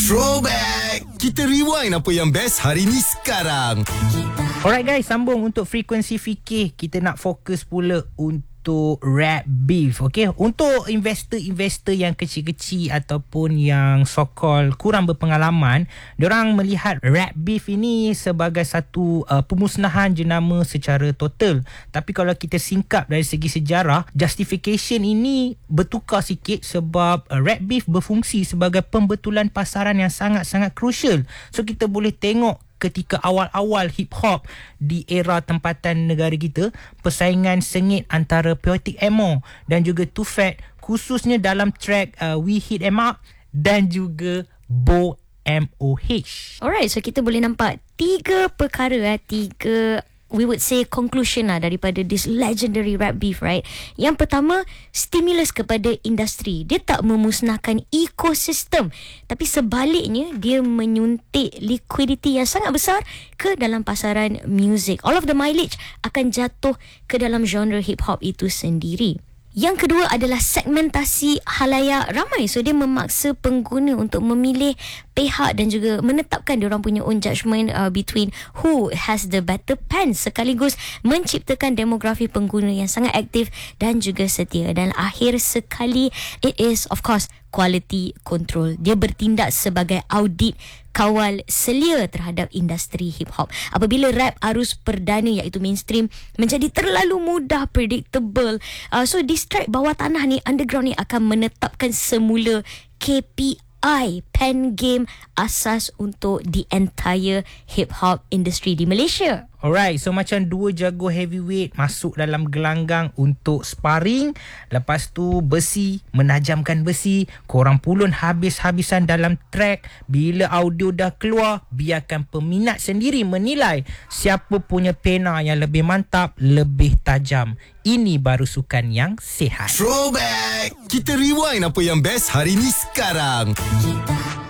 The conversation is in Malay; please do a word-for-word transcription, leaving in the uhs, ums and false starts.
Throwback. Kita rewind apa yang best hari ni sekarang. Alright guys, sambung untuk frekuensi fikir. Kita nak fokus pula untuk rap beef. Okay, untuk investor-investor yang kecil-kecil ataupun yang so-called kurang berpengalaman, diorang melihat rap beef ini sebagai satu uh, pemusnahan jenama secara total. Tapi kalau kita singkap dari segi sejarah, justification ini bertukar sikit sebab uh, rap beef berfungsi sebagai pembetulan pasaran yang sangat-sangat crucial. So kita boleh tengok ketika awal-awal hip-hop di era tempatan negara kita, persaingan sengit antara Poetic Emo dan juga Too Fat, khususnya dalam track uh, We Hit Em Up dan juga Bo M O H. Alright, so kita boleh nampak tiga perkara, eh, tiga we would say conclusion lah daripada this legendary rap beef, right? Yang pertama, stimulus kepada industri. Dia tak memusnahkan ekosistem, tapi sebaliknya dia menyuntik liquidity yang sangat besar ke dalam pasaran muzik. All of the mileage akan jatuh ke dalam genre hip hop itu sendiri. Yang kedua adalah segmentasi halayak ramai. So dia memaksa pengguna untuk memilih pihak dan juga menetapkan diorang punya own judgement uh, between who has the better pen, sekaligus menciptakan demografi pengguna yang sangat aktif dan juga setia. Dan akhir sekali, it is of course quality control. Dia bertindak sebagai audit kawal selia terhadap industri hip hop. Apabila rap arus perdana iaitu mainstream menjadi terlalu mudah predictable, uh, so di strike bawah tanah ni, underground ni akan menetapkan semula K P I, pen game asas untuk the entire hip hop industry di Malaysia. Alright, so macam dua jago heavyweight masuk dalam gelanggang untuk sparring. Lepas tu besi menajamkan besi, korang pulun habis-habisan dalam track. Bila audio dah keluar, biarkan peminat sendiri menilai siapa punya pena yang lebih mantap, lebih tajam. Ini baru sukan yang sihat. Throwback. Kita rewind apa yang best hari ni sekarang. Kita